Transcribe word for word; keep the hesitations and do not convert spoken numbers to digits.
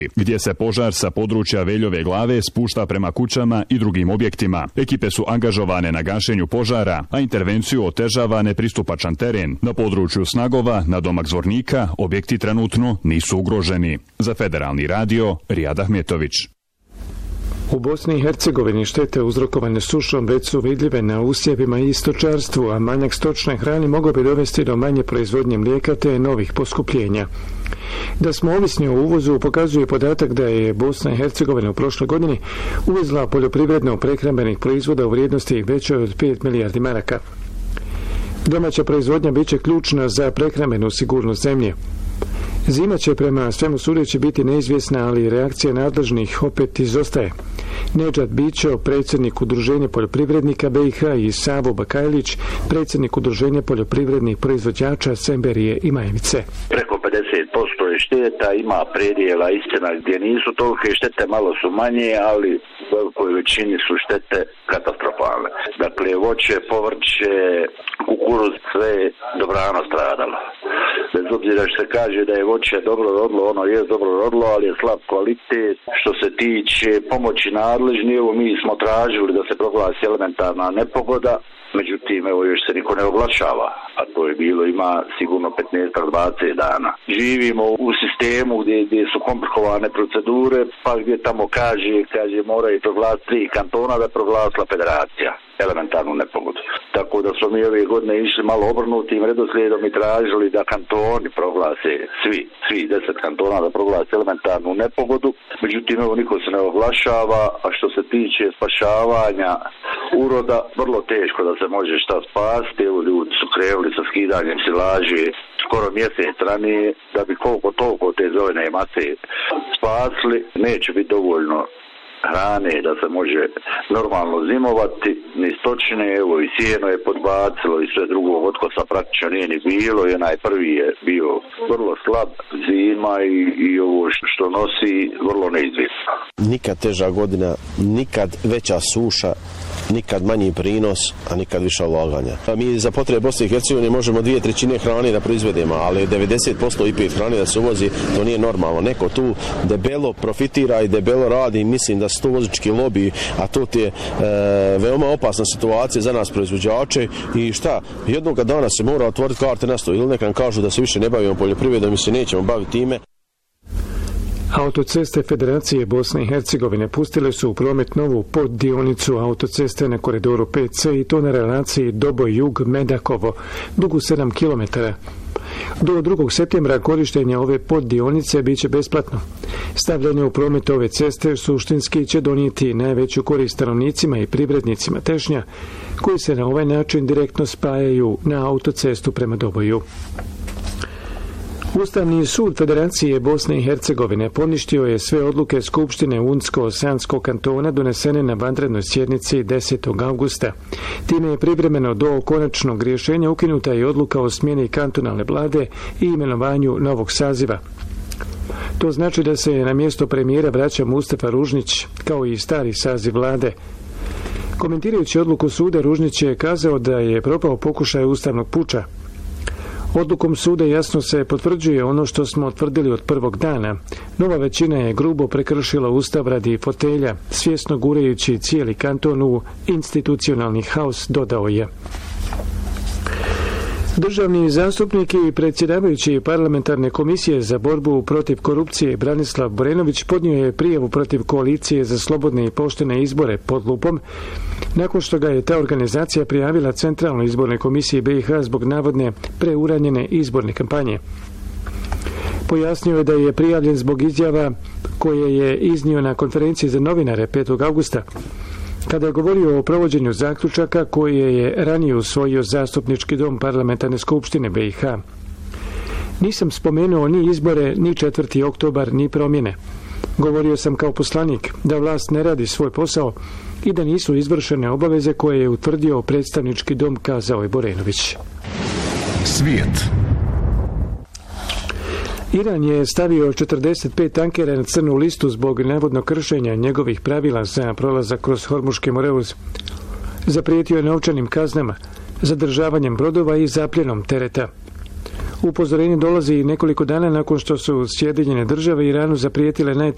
gdje se požar sa područja Veljove Glave spušta prema kućama i drugim objektima. Ekipe su angažovane na gašenju požara, a intervenciju otežava nepristupačan teren. Na području Snagova, na domak Zvornika, objekti trenutno nisu ugroženi. Za Federalni radio, Rijad Ahmetović. U Bosni i Hercegovini štete uzrokovane sušom već su vidljive na usjevima i stočarstvu, a manjak stočne hrane mogao bi dovesti do manje proizvodnje mlijeka te novih poskupljenja. Da smo ovisni o uvozu pokazuje podatak da je Bosna i Hercegovina u prošloj godini uvezla poljoprivredno prehrambenih proizvoda u vrijednosti većoj od pet milijardi maraka. Domaća proizvodnja biće ključna za prehrambenu sigurnost zemlje. Zima će prema svemu sudeći biti neizvjesna, ali reakcija nadležnih opet izostaje. Nedžad Bićo, predsjednik Udruženja poljoprivrednika B i H, i Savo Bakajlić, predsjednik Udruženja poljoprivrednih proizvođača Semberije i Majevice. Preko pedeset posto je šteta, ima predjela, istina gdje nisu tolike štete, malo su manje, ali u velikoj većini su štete katastrofalne. Dakle, voće, povrće, kukuruz, sve dobrano stradalo. Bez obzira što se kaže da je voće dobro rodilo, ono je dobro rodilo, ali je slab kvalitet. Što se tiče pomoći nadležni, evo mi smo tražili da se proglasi elementarna nepogoda, međutim evo još se niko ne oglašava, a to je bilo ima sigurno petnaest do dvadeset dana. Živimo u sistemu gdje, gdje su komplikovane procedure, pa gdje tamo kaže, kaže moraju proglasiti tri kantona da proglasila federacija elementarnu nepogodu. Tako da smo mi ove godine išli malo obrnutim redoslijedom i tražili da kantoni proglase, svi, svi deset kantona da proglase elementarnu nepogodu. Međutim, evo niko se ne oglašava, a što se tiče spašavanja uroda, vrlo teško da se može šta spasti. Evo ljudi su krenuli sa skidanjem silaže skoro mjesec ranije, da bi koliko toliko te zelene mase spasli, neće biti dovoljno hrane da se može normalno zimovati, ni stočne, evo i sjeno je podbacilo i sve drugo, otkosa praktično nije ni bilo i onaj prvi je bio vrlo slab, zima i, i ovo što nosi vrlo neizvjesno. Nikad teža godina, nikad veća suša, nikad manji prinos, a nikad više ulaganja. Mi za potrebe Bosne i Hercegovine možemo dvije trećine hrane da proizvedemo, ali devedeset posto I P hrane da se uvozi, to nije normalno. Neko tu debelo profitira i debelo radi, mislim da su to uvozički lobiji, a to je e, veoma opasna situacija za nas proizvođače. I šta, jednog dana se mora otvoriti karte na sto, ili neka nam kažu da se više ne bavimo poljoprivredom i se nećemo baviti time. Autoceste Federacije Bosne i Hercegovine pustile su u promet novu poddionicu autoceste na koridoru pet C i to na relaciji Doboj-Jug-Medakovo, dugu sedam kilometara. Do drugog septembra korištenje ove poddionice biće besplatno. Stavljanje u promet ove ceste suštinski će donijeti najveću korist stanovnicima i privrednicima Tešnja, koji se na ovaj način direktno spajaju na autocestu prema Doboju. Ustavni sud Federacije Bosne i Hercegovine poništio je sve odluke Skupštine Unsko-Sanskog kantona donesene na vanrednoj sjednici desetog avgusta. Time je privremeno do konačnog rješenja ukinuta i odluka o smjeni kantonalne vlade i imenovanju novog saziva. To znači da se na mjesto premijera vraća Mustafa Ružnić, kao i stari saziv vlade. Komentirajući odluku suda, Ružnić je kazao da je propao pokušaj ustavnog puča. Odlukom suda jasno se potvrđuje ono što smo tvrdili od prvog dana. Nova većina je grubo prekršila ustav radi fotelja, svjesno gurajući cijeli kanton u institucionalni haos, dodao je. Državni zastupnik i predsjedavajući parlamentarne komisije za borbu protiv korupcije Branislav Borenović podnio je prijavu protiv koalicije za slobodne i poštene izbore pod lupom, nakon što ga je ta organizacija prijavila Centralnoj izbornoj komisiji B i H zbog navodne preuranjene izborne kampanje. Pojasnio je da je prijavljen zbog izjava koje je iznio na konferenciji za novinare petog avgusta. Kada je govorio o provođenju zaključaka koje je ranije usvojio zastupnički dom parlamentarne skupštine B i H. Nisam spomenuo ni izbore, ni četvrti oktobar, ni promjene. Govorio sam kao poslanik da vlast ne radi svoj posao i da nisu izvršene obaveze koje je utvrdio predstavnički dom, kazao je Borenović. Svijet. Iran je stavio četrdeset pet tankera na crnu listu zbog navodno kršenja njegovih pravila za prolazak kroz Hormuški moreuz. Zaprijetio je novčanim kaznama, zadržavanjem brodova i zapljenom tereta. Upozorenje dolazi nekoliko dana nakon što su Sjedinjene države Iranu zaprijetile najteže